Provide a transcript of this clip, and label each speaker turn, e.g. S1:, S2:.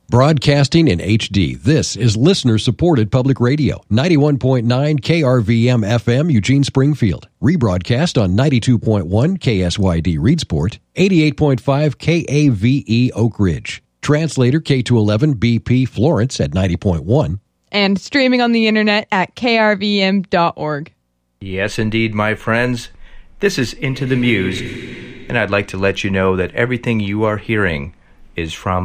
S1: Broadcasting in HD, this is listener-supported public radio. 91.9 KRVM FM, Eugene, Springfield. Rebroadcast on 92.1 KSYD, Reedsport. 88.5 KAVE, Oak Ridge. Translator K211 BP, Florence at 90.1.
S2: And streaming on the internet at krvm.org.
S3: Yes, indeed, my friends. This is Into the Muse, and I'd like to let you know that everything you are hearing is from